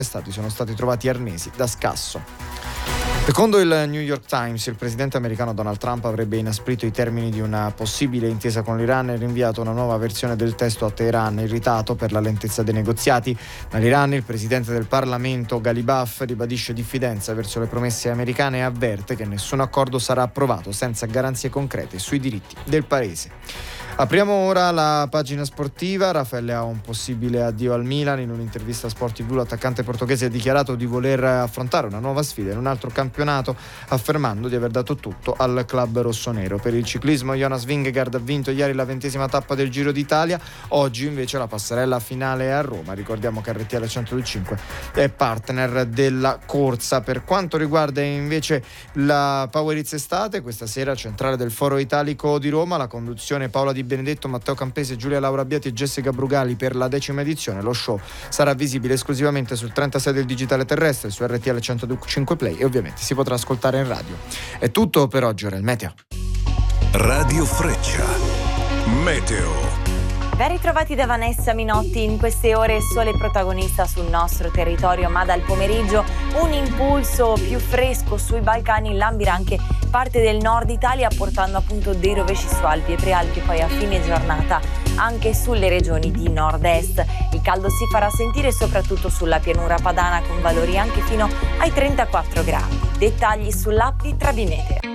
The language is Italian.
sono stati trovati arnesi da scasso. Secondo il New York Times, il presidente americano Donald Trump avrebbe inasprito i termini di una possibile intesa con l'Iran e rinviato una nuova versione del testo a Teheran, irritato per la lentezza dei negoziati. Dall'Iran il presidente del Parlamento Ghalibaf ribadisce diffidenza verso le promesse americane e avverte che nessun accordo sarà approvato senza garanzie concrete sui diritti del paese. Apriamo ora la pagina sportiva. Raffaele ha un possibile addio al Milan. In un'intervista a Sport TV l'attaccante portoghese ha dichiarato di voler affrontare una nuova sfida in un altro campionato, affermando di aver dato tutto al club rossonero. Per il ciclismo Jonas Vingegaard ha vinto ieri la 20ª tappa del Giro d'Italia, oggi invece la passerella finale a Roma. Ricordiamo che RTL 105 è partner della corsa. Per quanto riguarda invece la Powerizza estate, questa sera centrale del Foro Italico di Roma, la conduzione Paola Di Benedetto, Matteo Campese, Giulia Laura Abbiati e Jessica Brugali per la 10ª edizione. Lo show sarà visibile esclusivamente sul 36 del digitale terrestre, su RTL 105 Play e ovviamente si potrà ascoltare in radio. È tutto per oggi, ora il meteo. Radio Freccia Meteo. Ben ritrovati da Vanessa Minotti. In queste ore il sole è protagonista sul nostro territorio, ma dal pomeriggio un impulso più fresco sui Balcani lambirà anche parte del nord Italia, portando appunto dei rovesci su Alpi e Prealpi, e poi a fine giornata anche sulle regioni di nord-est. Il caldo si farà sentire soprattutto sulla pianura padana, con valori anche fino ai 34 gradi. Dettagli sull'app di Trabimeteo.